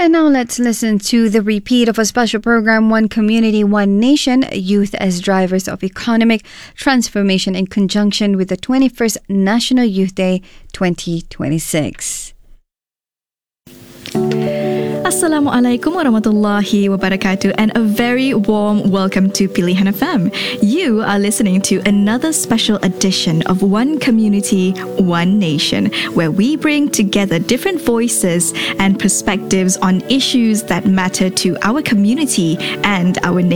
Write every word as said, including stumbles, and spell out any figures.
And now let's listen to the repeat of a special program, One Community, One Nation, Youth as Drivers of Economic Transformation, in conjunction with the twenty-first National Youth Day twenty twenty-six. Assalamualaikum warahmatullahi wabarakatuh, and a very warm welcome to Pilihan F M. You are listening to another special edition of One Community, One Nation, where we bring together different voices and perspectives on issues that matter to our community and our nation.